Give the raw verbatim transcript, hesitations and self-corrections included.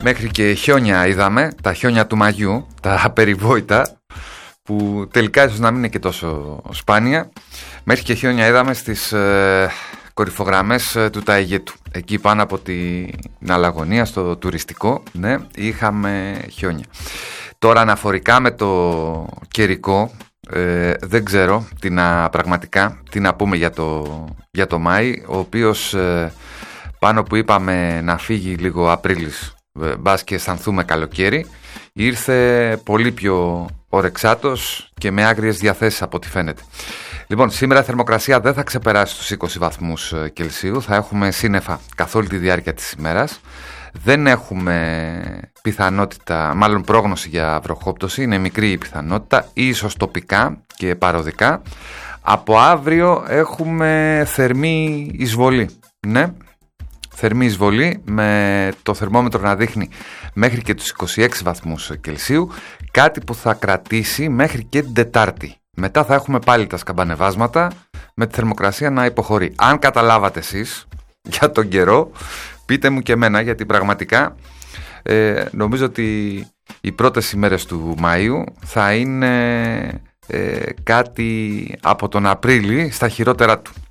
Μέχρι και χιόνια είδαμε, τα χιόνια του Μαγιού, τα περιβόητα, που τελικά ίσως να μην είναι και τόσο σπάνια. Μέχρι και χιόνια είδαμε στις ε, κορυφογραμμές ε, του Ταιγέτου. Εκεί πάνω από την Αλλαγωνία, στο τουριστικό, ναι, είχαμε χιόνια. Τώρα αναφορικά με το καιρικό, ε, δεν ξέρω τι να, πραγματικά τι να πούμε για το, για το Μάη, ο οποίος ε, πάνω που είπαμε να φύγει λίγο Απρίλης, ε, μπας και αισθανθούμε καλοκαίρι, ήρθε πολύ πιο ορεξάτος και με άγριες διαθέσεις από ό,τι φαίνεται. Λοιπόν, σήμερα η θερμοκρασία δεν θα ξεπεράσει τους είκοσι βαθμούς Κελσίου, θα έχουμε σύννεφα καθ' όλη τη διάρκεια της ημέρας. Δεν έχουμε πιθανότητα, μάλλον πρόγνωση για βροχόπτωση, είναι μικρή η πιθανότητα, ίσως τοπικά και παροδικά. Από αύριο έχουμε θερμή εισβολή, ναι, θερμή εισβολή με το θερμόμετρο να δείχνει μέχρι και τους είκοσι έξι βαθμούς Κελσίου, κάτι που θα κρατήσει μέχρι και την Τετάρτη. Μετά θα έχουμε πάλι τα σκαμπανεβάσματα με τη θερμοκρασία να υποχωρεί. Αν καταλάβατε εσείς για τον καιρό, πείτε μου και εμένα, γιατί πραγματικά ε, νομίζω ότι οι πρώτες ημέρες του Μαΐου θα είναι ε, κάτι από τον Απρίλη στα χειρότερα του.